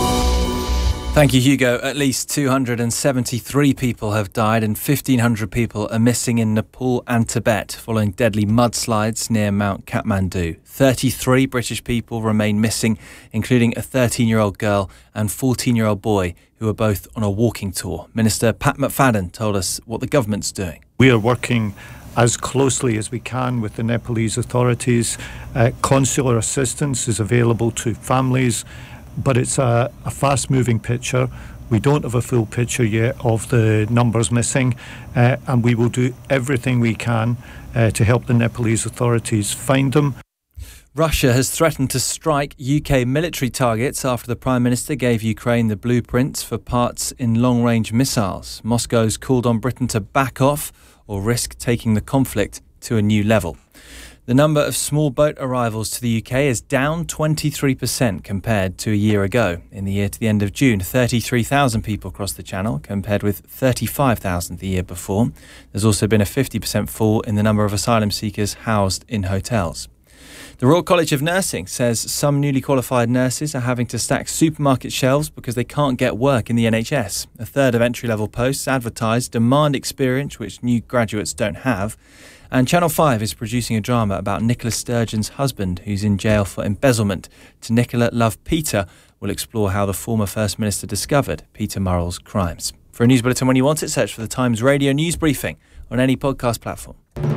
Thank you, Hugo. At least two hundred seventy-three people have died and fifteen hundred people are missing in Nepal and Tibet following deadly mudslides near Mount Kathmandu. thirty-three British people remain missing, including a thirteen-year-old girl and fourteen-year-old boy who are both on a walking tour. Minister Pat McFadden told us what the government's doing. We are working as closely as we can with the Nepalese authorities. Uh, consular assistance is available to families, but it's a, a fast-moving picture. We don't have a full picture yet of the numbers missing, uh, and we will do everything we can uh, to help the Nepalese authorities find them. Russia has threatened to strike U K military targets after the Prime Minister gave Ukraine the blueprints for parts in long-range missiles. Moscow's called on Britain to back off or risk taking the conflict to a new level. The number of small boat arrivals to the U K is down twenty-three percent compared to a year ago. In the year to the end of June, thirty-three thousand people crossed the Channel, compared with thirty-five thousand the year before. There's also been a fifty percent fall in the number of asylum seekers housed in hotels. The Royal College of Nursing says some newly qualified nurses are having to stack supermarket shelves because they can't get work in the N H S. A third of entry-level posts advertised demand experience which new graduates don't have. And Channel five is producing a drama about Nicola Sturgeon's husband, who's in jail for embezzlement. To Nicola Love Peter will explore how the former First Minister discovered Peter Murrell's crimes. For a news bulletin when you want it, search for the Times Radio News Briefing on any podcast platform.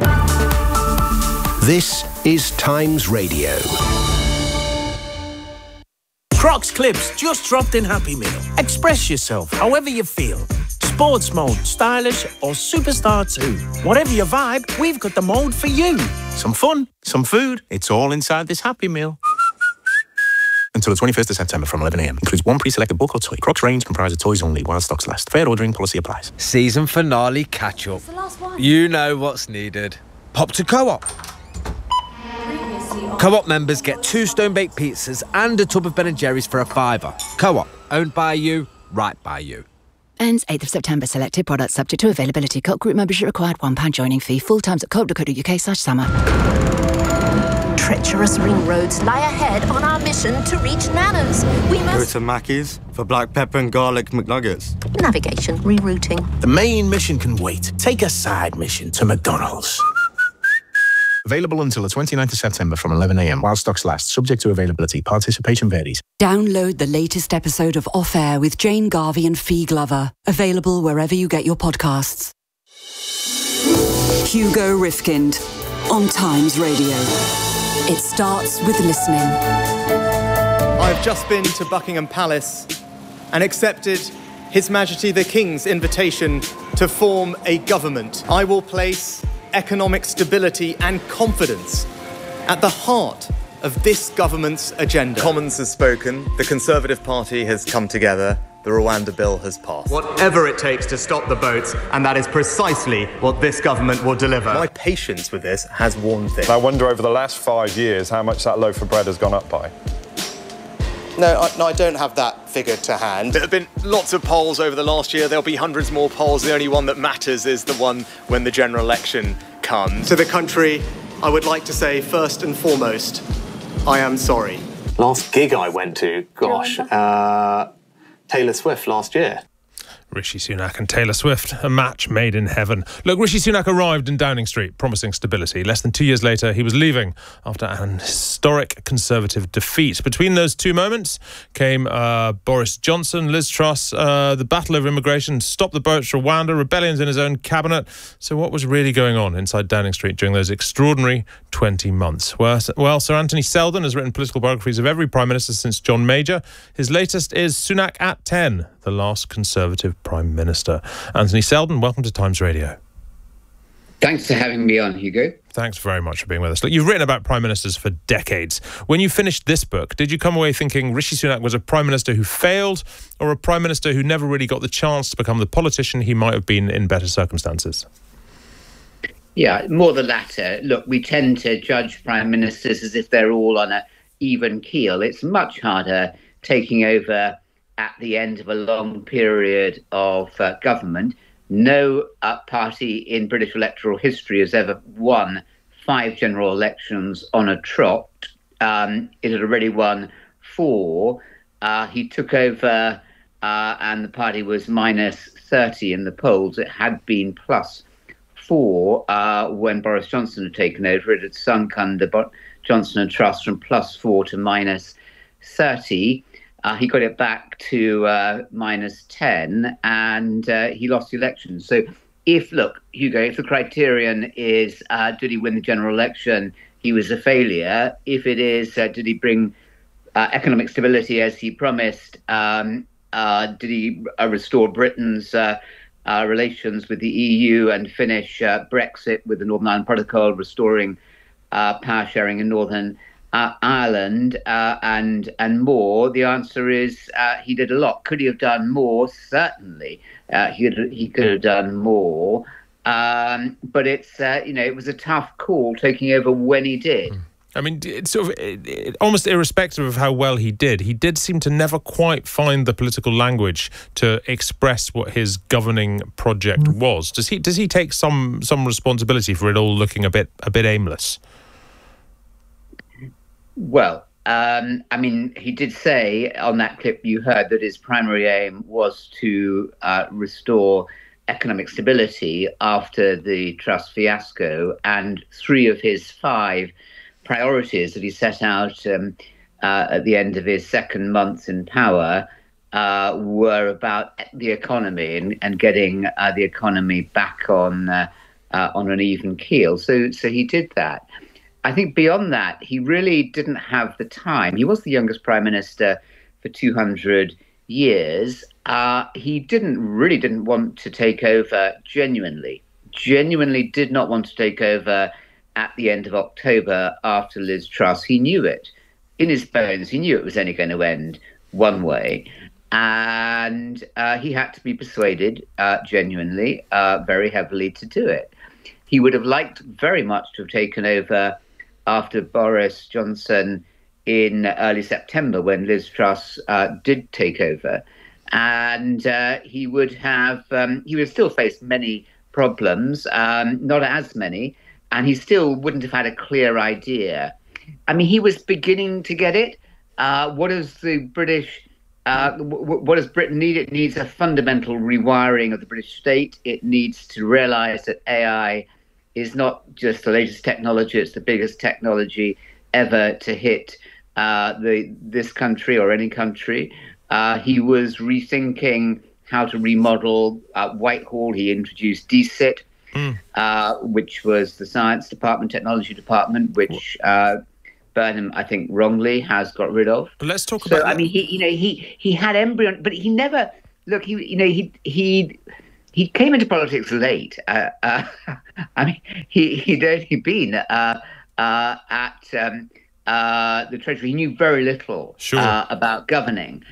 This is Times Radio. Crocs Clips just dropped in Happy Meal. Express yourself however you feel. Sports mode, stylish or superstar too. Whatever your vibe, we've got the mode for you. Some fun, some food, it's all inside this Happy Meal. Until the twenty-first of September from eleven a m. Includes one pre-selected book or toy. Crocs range comprised of toys only while stocks last. Fair ordering policy applies. Season finale catch-up. You know what's needed. Pop to Co-op. Co-op members get two stone-baked pizzas and a tub of Ben and Jerry's for a fiver. Co-op, owned by you, right by you. Ends eighth of September. Selected products subject to availability. Co-op group membership required. one pound joining fee. Full times at co op dot co dot uk slash summer. Treacherous ring roads lie ahead on our mission to reach Nana's. We Go must... to Mackey's for black pepper and garlic McNuggets. Navigation, rerouting. The main mission can wait. Take a side mission to McDonald's. Available until the twenty-ninth of September from eleven a m while stocks last, subject to availability. Participation varies. Download the latest episode of Off Air with Jane Garvey and Fee Glover. Available wherever you get your podcasts. Hugo Rifkind on Times Radio. It starts with listening. I've just been to Buckingham Palace and accepted His Majesty the King's invitation to form a government. I will place economic stability and confidence at the heart of this government's agenda. Commons has spoken, the Conservative Party has come together, the Rwanda bill has passed. Whatever it takes to stop the boats, and that is precisely what this government will deliver. My patience with this has worn thin. I wonder over the last five years how much that loaf of bread has gone up by. No, I, no, I don't have that figure to hand. There have been lots of polls over the last year. There'll be hundreds more polls. The only one that matters is the one when the general election comes. To the country, I would like to say, first and foremost, I am sorry. Last gig I went to, gosh, uh, Taylor Swift last year. Rishi Sunak and Taylor Swift, a match made in heaven. Look, Rishi Sunak arrived in Downing Street, promising stability. Less than two years later, he was leaving after an historic Conservative defeat. Between those two moments came uh, Boris Johnson, Liz Truss, uh, the battle over immigration, Stop the Boats, Rwanda, rebellions in his own cabinet. So what was really going on inside Downing Street during those extraordinary twenty months? Well, well, Sir Anthony Selden has written political biographies of every Prime Minister since John Major. His latest is Sunak at ten, the last Conservative Prime Minister. Anthony Selden, welcome to Times Radio. Thanks for having me on, Hugo. Thanks very much for being with us. Look, you've written about Prime Ministers for decades. When you finished this book, did you come away thinking Rishi Sunak was a Prime Minister who failed, or a Prime Minister who never really got the chance to become the politician he might have been in better circumstances? Yeah, more the latter. Look, we tend to judge Prime Ministers as if they're all on an even keel. It's much harder taking over at the end of a long period of uh, government. No uh, party in British electoral history has ever won five general elections on a trot. Um, it had already won four. Uh, he took over uh, and the party was minus thirty in the polls. It had been plus four uh, when Boris Johnson had taken over. It had sunk under Bo- Johnson and Truss from plus four to minus thirty. Uh, he got it back to uh, minus ten, and uh, he lost the election. So if, look, Hugo, if the criterion is uh, did he win the general election, he was a failure. If it is, uh, did he bring uh, economic stability as he promised, um, uh, did he uh, restore Britain's uh, uh, relations with the E U and finish uh, Brexit with the Northern Ireland Protocol, restoring uh, power sharing in Northern Uh, Ireland uh, and and more? The answer is uh, he did a lot. Could he have done more? Certainly, uh, he could, he could have done more. Um, but it's uh, you know it was a tough call taking over when he did. I mean, it's sort of it, it, almost irrespective of how well he did, he did seem to never quite find the political language to express what his governing project mm. was. Does he does he take some some responsibility for it all looking a bit a bit aimless? Well, um, I mean, he did say on that clip you heard that his primary aim was to uh, restore economic stability after the Truss fiasco, and three of his five priorities that he set out um, uh, at the end of his second month in power uh, were about the economy and, and getting uh, the economy back on uh, uh, on an even keel. So, so he did that. I think beyond that, he really didn't have the time. He was the youngest prime minister for two hundred years. Uh, he didn't really didn't want to take over genuinely, genuinely did not want to take over at the end of October after Liz Truss. He knew it in his bones. He knew it was only going to end one way. And uh, he had to be persuaded uh, genuinely, uh, very heavily to do it. He would have liked very much to have taken over after Boris Johnson in early September when Liz Truss uh, did take over. And uh, he would have, um, he would still face many problems, um, not as many, and he still wouldn't have had a clear idea. I mean, he was beginning to get it. Uh, what does the British, uh, w- what does Britain need? It needs a fundamental rewiring of the British state. It needs to realise that A I is not just the latest technology, it's the biggest technology ever to hit uh, the this country or any country. Uh, he was rethinking how to remodel uh, Whitehall. He introduced D C I T, mm. uh, which was the Science Department, Technology Department, which uh, Burnham, I think, wrongly has got rid of. Let's talk so, about. I mean, he, you know, he he had embryon, but he never look. He, you know, he he he came into politics late. Uh, uh, I mean, he he'd only been uh, uh, at um, uh, the Treasury. He knew very little sure. uh, about governing,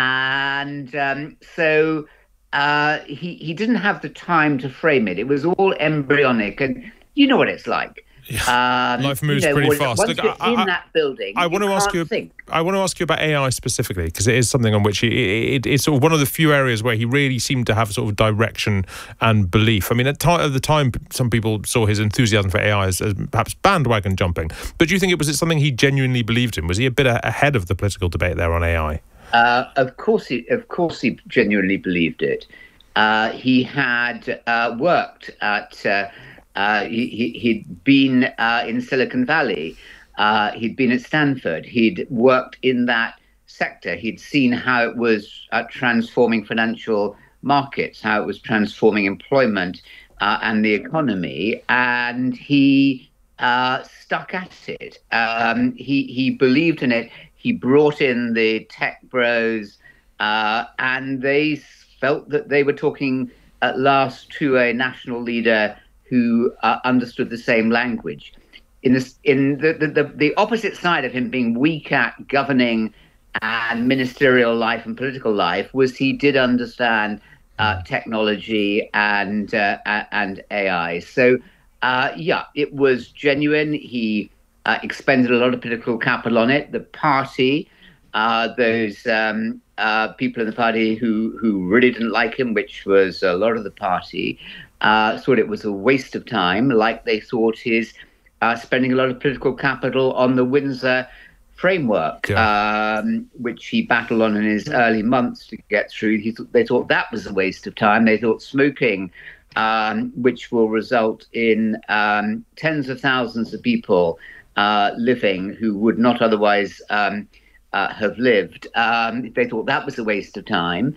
and um, so uh, he he didn't have the time to frame it. It was all embryonic, and you know what it's like. Yeah. Um, Life moves you know, pretty fast. Once Look, you're I, in I, that building, I want you to ask can't you. think. I want to ask you about A I specifically, because it is something on which he, it, it's sort of one of the few areas where he really seemed to have sort of direction and belief. I mean, at, t- at the time, some people saw his enthusiasm for A I as, as perhaps bandwagon jumping. But do you think it was it something he genuinely believed in? Was he a bit a- ahead of the political debate there on A I? Uh, of course, he of course he genuinely believed it. Uh, he had uh, worked at. Uh, Uh, he, he, he'd been uh, in Silicon Valley. Uh, he'd been at Stanford. He'd worked in that sector. He'd seen how it was uh, transforming financial markets, how it was transforming employment uh, and the economy. And he uh, stuck at it. Um, he, he believed in it. He brought in the tech bros, uh, and they felt that they were talking at last to a national leader who uh, understood the same language. In, this, in the, the, the, the opposite side of him being weak at governing and ministerial life and political life was he did understand uh, technology and uh, and A I. So, uh, yeah, it was genuine. He uh, expended a lot of political capital on it. The party, uh, those um, uh, people in the party who, who really didn't like him, which was a lot of the party, Uh, thought it was a waste of time, like they thought his uh, spending a lot of political capital on the Windsor framework, yeah. um, which he battled on in his early months to get through. He th- they thought that was a waste of time. They thought smoking, um, which will result in um, tens of thousands of people uh, living who would not otherwise um, uh, have lived, um, they thought that was a waste of time.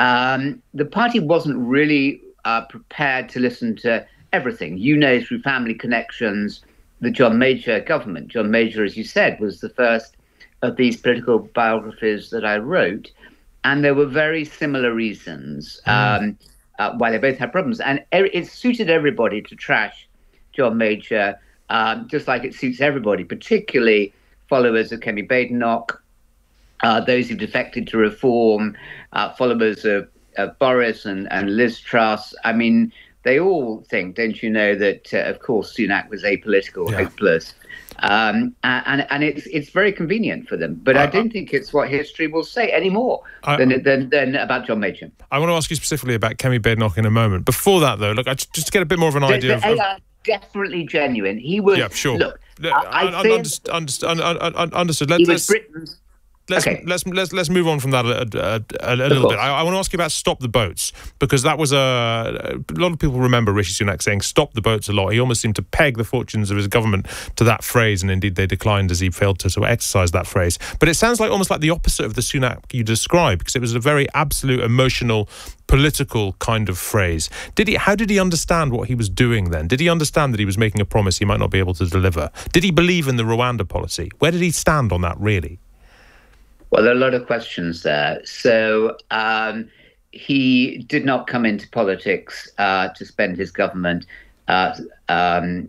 Um, the party wasn't really Uh, prepared to listen to everything. You know, through family connections, the John Major government. John Major, as you said, was the first of these political biographies that I wrote, and there were very similar reasons um, uh, why they both had problems. And er- it suited everybody to trash John Major, um, just like it suits everybody, particularly followers of Kemi Badenoch, uh, those who defected to reform, uh, followers of Uh, Boris and, and Liz Truss. I mean, they all think, don't you know, that, uh, of course, Sunak was apolitical, yeah. hopeless. Um, and and it's it's very convenient for them. But uh, I don't think it's what history will say anymore uh, than, than, than about John Major. I want to ask you specifically about Kemi Badenoch in a moment. Before that, though, look, I just, just to get a bit more of an the, idea the of... A I definitely genuine. He was... Yeah, sure. Look, look I, I I, think... Underst, underst, un, un, un, understood. Let, he was let's, Britain's... Let's, okay. let's let's let's move on from that a, a, a, a little bit. I, I want to ask you about Stop the Boats, because that was a a lot of people remember Rishi Sunak saying "Stop the Boats" a lot. He almost seemed to peg the fortunes of his government to that phrase, and indeed they declined as he failed to sort of exercise that phrase. But it sounds like almost like the opposite of the Sunak you described, because it was a very absolute, emotional, political kind of phrase. Did he? How did he understand what he was doing then? Did he understand that he was making a promise he might not be able to deliver? Did he believe in the Rwanda policy? Where did he stand on that, really? Well, there are a lot of questions there. So um, he did not come into politics uh, to spend his government uh, um,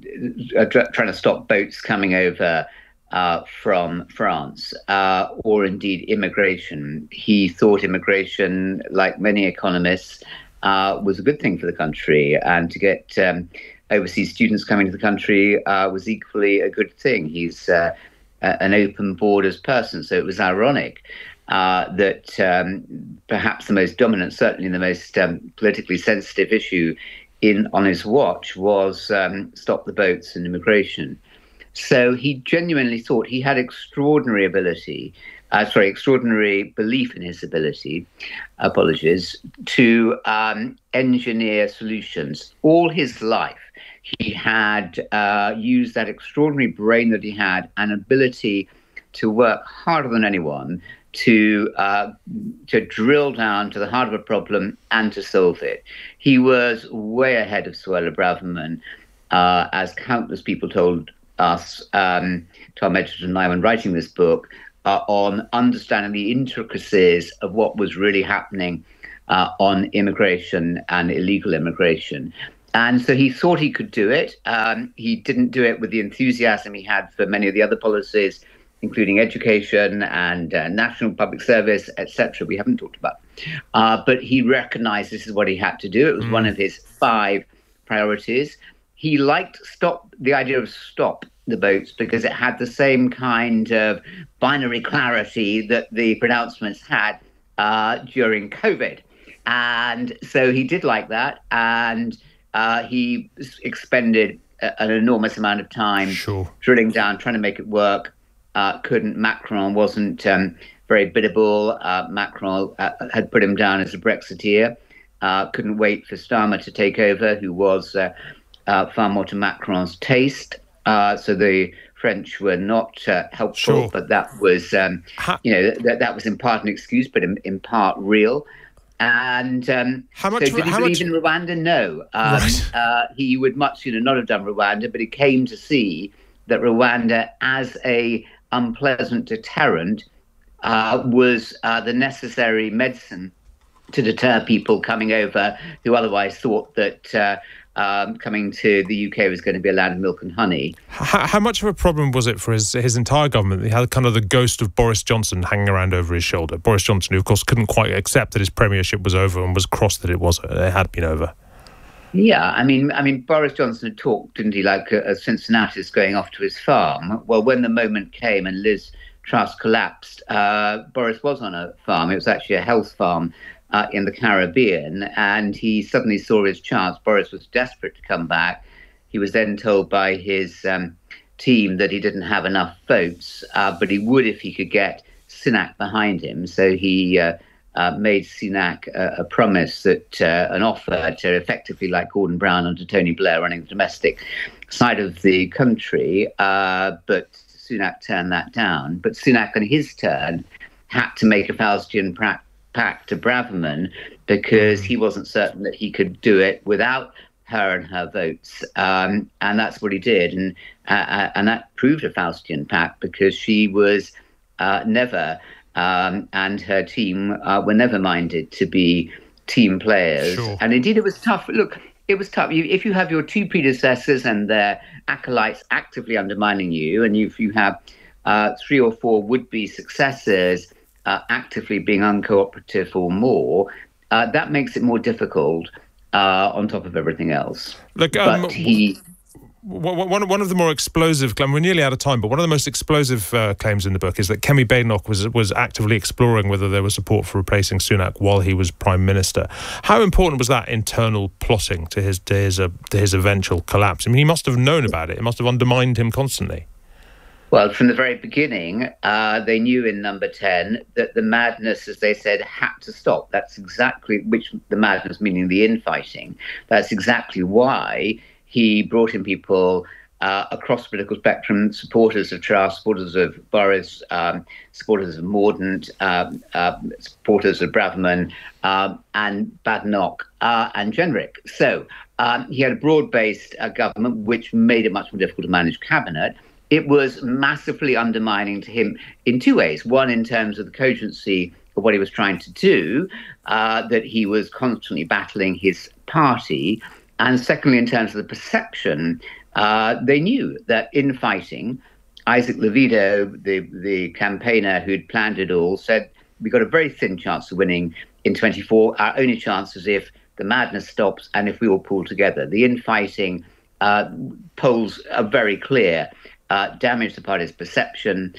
trying to stop boats coming over uh, from France uh, or indeed immigration. He thought immigration, like many economists, uh, was a good thing for the country, and to get um, overseas students coming to the country uh, was equally a good thing. He's uh, an open borders person. So it was ironic uh, that um, perhaps the most dominant, certainly the most um, politically sensitive issue in on his watch was um, Stop the Boats and immigration. So he genuinely thought he had extraordinary ability, uh, sorry, extraordinary belief in his ability, apologies, to um, engineer solutions. All his life, He had uh, used that extraordinary brain that he had, an ability to work harder than anyone to uh, to drill down to the heart of a problem and to solve it. He was way ahead of Suella Braverman, uh, as countless people told us, um, Tom Edgerton and I, when writing this book, uh, on understanding the intricacies of what was really happening uh, on immigration and illegal immigration. And so he thought he could do it. Um, he didn't do it with the enthusiasm he had for many of the other policies, including education and uh, national public service, et cetera, we haven't talked about. Uh, but he recognized this is what he had to do. It was mm. one of his five priorities. He liked stop the idea of stop the boats because it had the same kind of binary clarity that the pronouncements had uh, during COVID. And so he did like that. And uh, he expended a, an enormous amount of time sure. drilling down, trying to make it work. Uh, couldn't. Macron wasn't um, very biddable. Uh, Macron uh, had put him down as a Brexiteer. Uh, couldn't wait for Starmer to take over, who was uh, uh, far more to Macron's taste. Uh, so the French were not uh, helpful, sure. but that was, um, you know, that that was in part an excuse, but in, in part real. And um, how much, so did he how believe much... in Rwanda? No. Um, right. uh, he would much sooner not have done Rwanda, but he came to see that Rwanda, as a unpleasant deterrent, uh, was uh, the necessary medicine to deter people coming over who otherwise thought that uh, um, coming to the U K was going to be a land of milk and honey. How, how much of a problem was it for his his entire government? He had kind of the ghost of Boris Johnson hanging around over his shoulder. Boris Johnson, who of course couldn't quite accept that his premiership was over and was cross that it was it had been over. Yeah, I mean, I mean, Boris Johnson had talked, didn't he, like a, a Cincinnatus going off to his farm. Well, when the moment came and Liz Truss collapsed, uh, Boris was on a farm. It was actually a health farm uh, in the Caribbean, and he suddenly saw his chance. Boris was desperate to come back. He was then told by his um, team that he didn't have enough votes, uh, but he would if he could get Sunak behind him. So he Uh, Uh, made Sunak a, a promise that uh, an offer to effectively, like Gordon Brown under Tony Blair, running the domestic side of the country. Uh, but Sunak turned that down. But Sunak, on his turn, had to make a Faustian pra- pact to Braverman because he wasn't certain that he could do it without her and her votes. Um, and that's what he did. And uh, and that proved a Faustian pact because she was uh, never... Um, and her team uh, were never minded to be team players. Sure. And indeed, it was tough. Look, it was tough. You, if you have your two predecessors and their acolytes actively undermining you, and if you have uh, three or four would-be successors uh, actively being uncooperative or more, uh, that makes it more difficult uh, on top of everything else. Look, um, but he... One, one of the more explosive, we're nearly out of time, but one of the most explosive uh, claims in the book is that Kemi Badenoch was was actively exploring whether there was support for replacing Sunak while he was Prime Minister. How important was that internal plotting to his to his, uh, to his eventual collapse? I mean, he must have known about it. It must have undermined him constantly. Well, from the very beginning, uh, they knew in Number ten that the madness, as they said, had to stop. That's exactly, which the madness meaning the infighting. That's exactly why he brought in people uh, across the political spectrum, supporters of Truss, supporters of Boris, um, supporters of Mordaunt, um, uh, supporters of Braverman, um, and Badenoch uh, and Jenrick. So um, he had a broad-based uh, government, which made it much more difficult to manage cabinet. It was massively undermining to him in two ways. One, in terms of the cogency of what he was trying to do, uh, that he was constantly battling his party. And secondly, in terms of the perception, uh, they knew that infighting, Isaac Levido, the, the campaigner who'd planned it all, said, we got a very thin chance of winning in twenty-four. Our only chance is if the madness stops and if we all pull together. The infighting uh, polls are very clear, uh, damaged the party's perception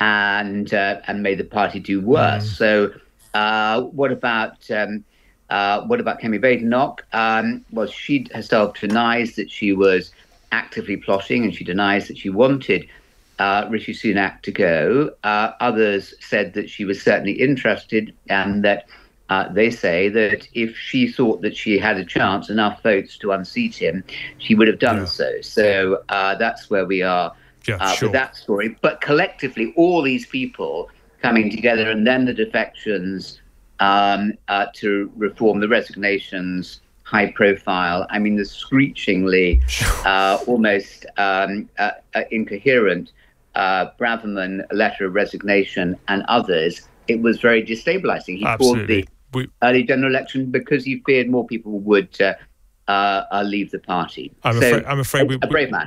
and uh, and made the party do worse. Mm. So uh, what about... Um, Uh, what about Kemi Badenoch? Um, well, she herself denies that she was actively plotting, and she denies that she wanted uh, Rishi Sunak to go. Uh, others said that she was certainly interested and that Uh, they say that if she thought that she had a chance, enough votes to unseat him, she would have done yeah. so. So uh, that's where we are yeah, uh, sure. with that story. But collectively, all these people coming together, and then the defections um, uh, to reform, the resignations, high profile. I mean, the screechingly, uh, almost um, uh, uh, incoherent uh, Braverman letter of resignation and others. It was very destabilizing. He Absolutely. called the We, early general election because he feared more people would uh, uh, uh, leave the party. I'm so, afraid, I'm afraid we, a brave man.